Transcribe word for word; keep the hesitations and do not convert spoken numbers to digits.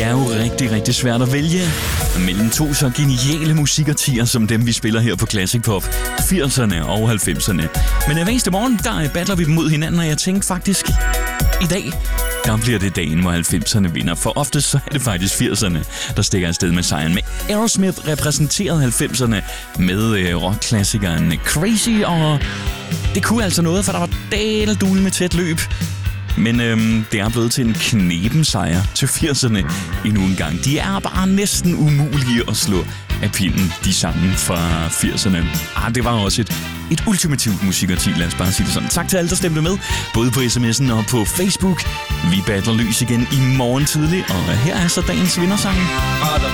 er jo rigtig, rigtig svært at vælge mellem to så geniale musikartier som dem, vi spiller her på Classic Pop, firserne og halvfemserne. Men hver eneste morgen, der battler vi dem mod hinanden, og jeg tænkte faktisk, i dag, der bliver det dagen, hvor halvfemserne vinder. For ofte så er det faktisk firserne, der stikker afsted med sejren. Med Aerosmith repræsenterede halvfemserne med øh, rockklassikeren Crazy, og det kunne altså noget, for der var dale-dule med tæt løb. Men øhm, det er blevet til en kneben sejr til firserne endnu en gang. De er bare næsten umulige at slå af pinden, de sange fra firserne. Ah, det var også et, et ultimativt musikarti, lad os bare sige det sådan. Tak til alle, der stemte med, både på sms'en og på Facebook. Vi battler løs igen i morgen tidlig, og her er så dagens vindersang. Og der